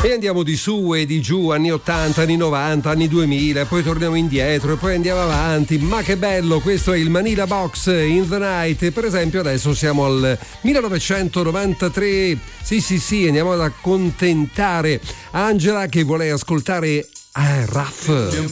E andiamo di su e di giù, anni 80, anni 90, anni 2000, poi torniamo indietro e poi andiamo avanti. Ma che bello, questo è il Manila Box in the Night. Per esempio adesso siamo al 1993. Sì, andiamo ad accontentare Angela che vuole ascoltare Raff.